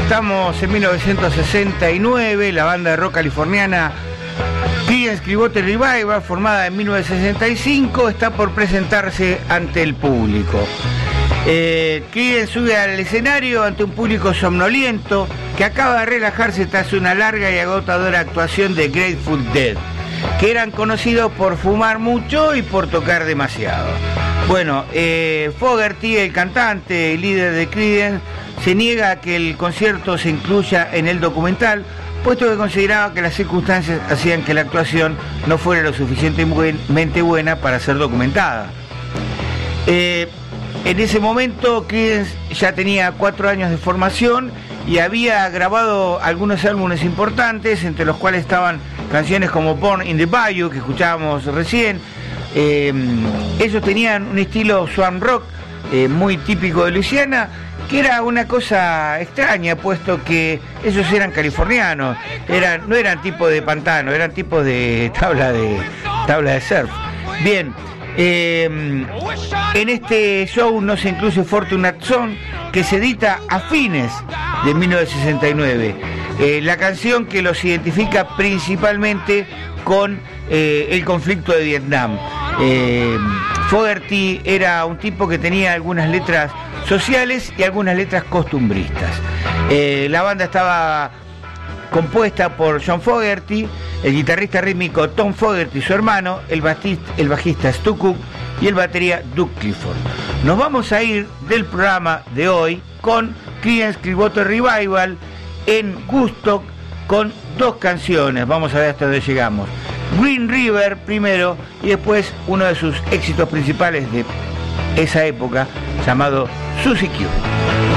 Estamos en 1969, la banda de rock californiana Creedence Clearwater Revival, formada en 1965, está por presentarse ante el público. Creedence sube al escenario ante un público somnoliento que acaba de relajarse tras una larga y agotadora actuación de Grateful Dead, que eran conocidos por fumar mucho y por tocar demasiado. Bueno, Fogerty, el cantante y líder de Creedence, se niega a que el concierto se incluya en el documental, puesto que consideraba que las circunstancias hacían que la actuación no fuera lo suficientemente buena para ser documentada. En ese momento Creedence ya tenía 4 años de formación y había grabado algunos álbumes importantes, entre los cuales estaban canciones como Born in the Bayou, que escuchábamos recién. Ellos tenían un estilo swan rock muy típico de Luisiana, que era una cosa extraña, puesto que ellos eran californianos, no eran tipos de pantano, eran tipos de tabla de surf. Bien, en este show no se incluye Fortunate Son, que se edita a fines de 1969. La canción que los identifica principalmente con el conflicto de Vietnam. Fogerty era un tipo que tenía algunas letras sociales y algunas letras costumbristas. La banda estaba compuesta por John Fogerty, el guitarrista rítmico Tom Fogerty, su hermano, el bajista Stu Cook y el batería Doug Clifford. Nos vamos a ir del programa de hoy con Creedence Clearwater Revival en Woodstock con 2 canciones. Vamos a ver hasta dónde llegamos. Green River primero y después uno de sus éxitos principales de esa época llamado Susie Q.